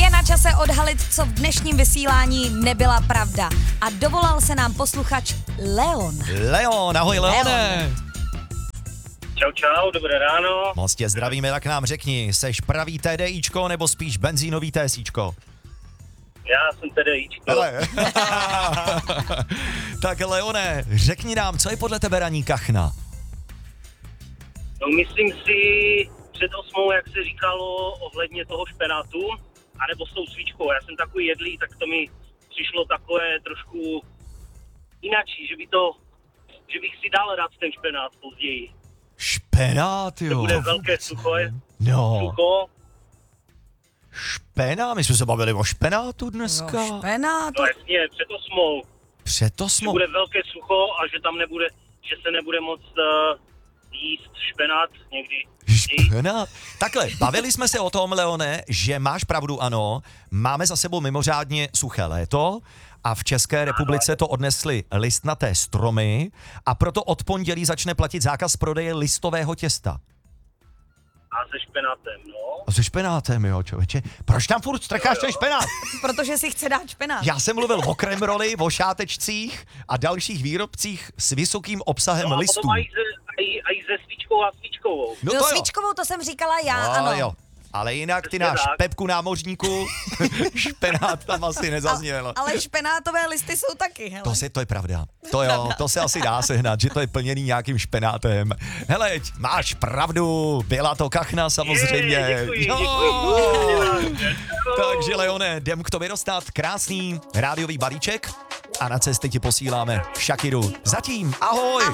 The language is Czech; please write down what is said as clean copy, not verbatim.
Je na čase odhalit, co v dnešním vysílání nebyla pravda. A dovolal se nám posluchač Leon. Leon, ahoj Leone. Čau, dobré ráno. Moc tě zdravíme, tak nám řekni, seš pravý TDIčko nebo spíš benzínový TSIčko? Já jsem TDIčko. Hele. Tak Leone, řekni nám, co je podle tebe ranní kachna? No myslím si před 8, jak se říkalo ohledně toho špenátu, anebo s tou svíčkou. Já jsem takový jedlý, tak to mi přišlo takové trošku jinačí, že bych si dal rád ten špenát později. Špenát, jo. To bude velké sucho. No. Sucho. Špenát, my jsme se bavili o špenátu dneska. No, špenát. No jasně, před 8. Před Že 8. bude velké sucho a že tam nebude, že se nebude moc jíst špenát někdy. Špenát. Takhle, bavili jsme se o tom, Leone, že máš pravdu, ano, máme za sebou mimořádně suché léto a v České republice to odnesly listnaté stromy a proto od pondělí začne platit zákaz prodeje listového těsta. A se špenátem, no. A se špenátem, jo, člověče. Proč tam furt strkáš ten špenát? Protože si chce dát špenát. Já jsem mluvil o kremroli, o šátečcích a dalších výrobcích s vysokým obsahem No a listů. potom i se svíčkou a svíčkovou. No Jo, to jo. svíčkovou to jsem říkala já, No, ano. jo. Ale jinak ty Přesně náš tak. Pepku námořníku, špenát tam asi nezazněl. Ale špenátové listy jsou taky, hele. To je pravda. To jo, to se asi dá sehnat, že to je plněný nějakým špenátem. Hele, máš pravdu, byla to kachna samozřejmě. Děkuji. Takže Leone, jdem k tobě dostat krásný rádiový balíček a na cesty ti posíláme Shakiru. Zatím, ahoj!